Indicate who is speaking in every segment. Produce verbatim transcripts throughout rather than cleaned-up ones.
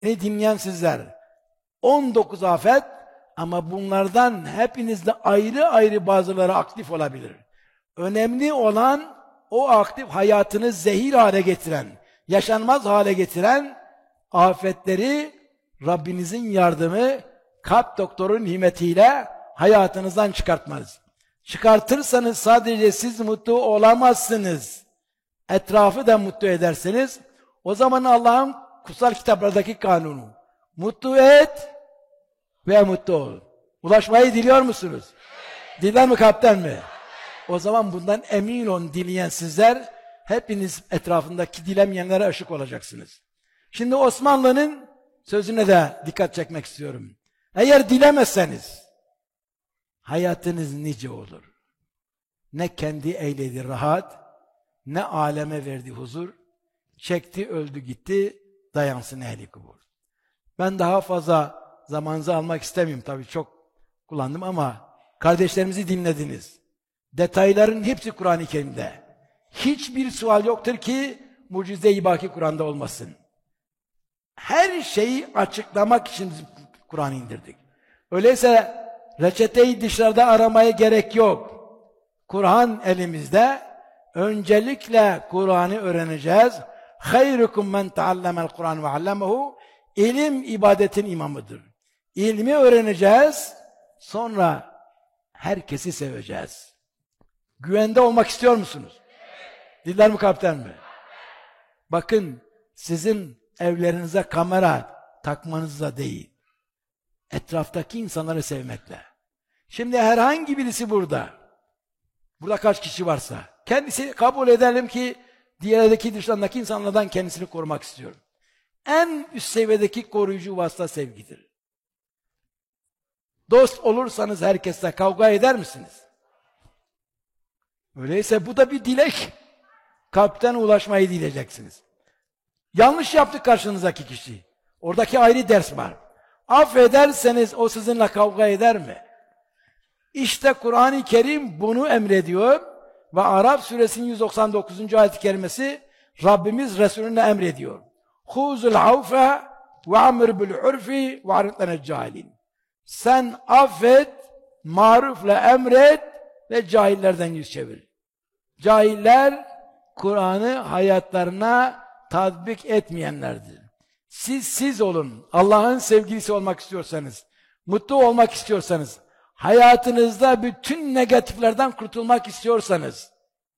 Speaker 1: Ne dinleyen sizler. on dokuz afet ama bunlardan hepinizde ayrı ayrı bazıları aktif olabilir. Önemli olan o aktif hayatını zehir hale getiren, yaşanmaz hale getiren afetleri Rabbinizin yardımı, kalp doktorun himetiyle hayatınızdan çıkartmanız. Çıkartırsanız sadece siz mutlu olamazsınız. Etrafı da mutlu ederseniz, o zaman Allah'ın kutsal kitaplardaki kanunu. Mutlu et ve mutlu ol. Ulaşmayı diliyor musunuz? Diler mi kalpten mi? O zaman bundan emin olun dileyen sizler, hepiniz etrafındaki dilemeyenlere ışık olacaksınız. Şimdi Osmanlı'nın sözüne de dikkat çekmek istiyorum. Eğer dilemezseniz, hayatınız nice olur. Ne kendi eyledi rahat, ne aleme verdi huzur, çekti öldü gitti, dayansın ehli kubur. Ben daha fazla zamanınızı almak istemiyorum, tabii çok kullandım ama kardeşlerimizi dinlediniz. Detayların hepsi Kur'an-ı Kerim'de. Hiçbir sual yoktur ki mucize-i baki Kur'an'da olmasın. Her şeyi açıklamak için Kur'an'ı indirdik. Öyleyse reçeteyi dışarıda aramaya gerek yok. Kur'an elimizde. Öncelikle Kur'an'ı öğreneceğiz. Hayrukum men taallemel Kur'an ve allemehu. İlim ibadetin imamıdır. İlmi öğreneceğiz. Sonra herkesi seveceğiz. Güvende olmak istiyor musunuz? Diller mi kalpten mi? Bakın, sizin evlerinize kamera takmanızla değil, etraftaki insanları sevmekle. Şimdi herhangi birisi burada, burada kaç kişi varsa, kendisi kabul edelim ki diğerdeki dışlarındaki insanlardan kendisini korumak istiyorum. En üst seviyedeki koruyucu vasıta sevgidir. Dost olursanız herkesle kavga eder misiniz? Öyleyse bu da bir dilek. Kalpten ulaşmayı dileyeceksiniz. Yanlış yaptı karşınızdaki kişi. Oradaki ayrı ders var. Affederseniz o sizinle kavga eder mi? İşte Kur'an-ı Kerim bunu emrediyor ve Araf suresinin yüz doksan dokuzuncu ayet-i kerimesi Rabbimiz Resulüne emrediyor. Huzul avfe ve amr bil urfi ve aritlenel cahilin. Sen affet, marufla emret ve cahillerden yüz çevir. Cahiller Kur'an'ı hayatlarına tatbik etmeyenlerdir. Siz siz olun. Allah'ın sevgilisi olmak istiyorsanız, mutlu olmak istiyorsanız, hayatınızda bütün negatiflerden kurtulmak istiyorsanız,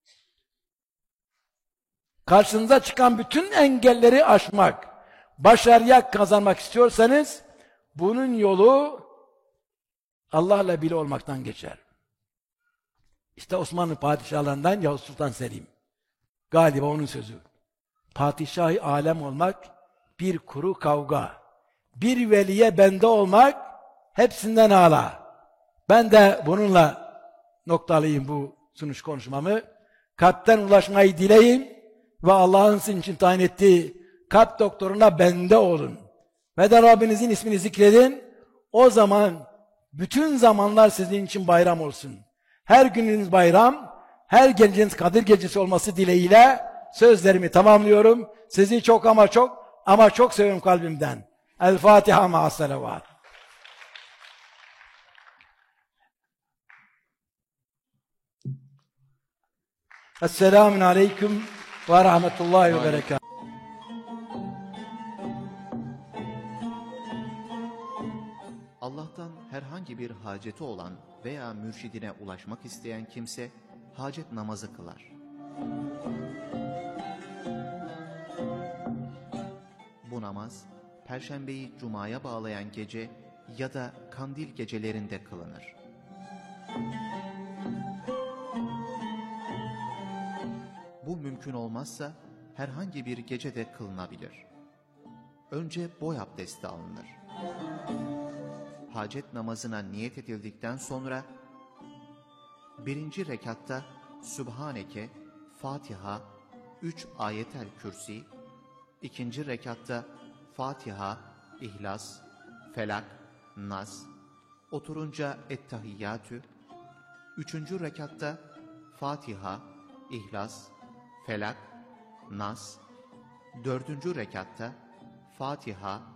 Speaker 1: karşınıza çıkan bütün engelleri aşmak, başarıya kazanmak istiyorsanız, bunun yolu Allah'la bile olmaktan geçer. İşte Osmanlı padişahlarından Yavuz Sultan Selim. Galiba onun sözü. Padişah-ı alem olmak bir kuru kavga. Bir veliye bende olmak hepsinden âlâ. Ben de bununla noktalayayım bu sunuş konuşmamı. Kalpten ulaşmayı dileyin ve Allah'ın sizin için tayin ettiği kalp doktoruna bende olun. Ve de Rabbinizin ismini zikredin. O zaman bütün zamanlar sizin için bayram olsun. Her gününüz bayram, her geceniz Kadir Gecesi olması dileğiyle sözlerimi tamamlıyorum. Sizi çok ama çok ama çok seviyorum kalbimden. El Fatiha ma'as salavat. Esselamun aleyküm ve rahmetullahi ve berekatuhu.
Speaker 2: Allah'tan herhangi bir haceti olan veya mürşidine ulaşmak isteyen kimse hacet namazı kılar. Bu namaz, Perşembeyi Cuma'ya bağlayan gece ya da kandil gecelerinde kılınır. Bu mümkün olmazsa herhangi bir gecede kılınabilir. Önce boy abdesti alınır. Hacet namazına niyet edildikten sonra birinci rekatta Sübhaneke, Fatiha, üç ayetel kürsi, ikinci rekatta Fatiha, İhlas, Felak, Nas, oturunca Ettehiyyatü, üçüncü rekatta Fatiha, İhlas, Felak, Nas, dördüncü rekatta Fatiha,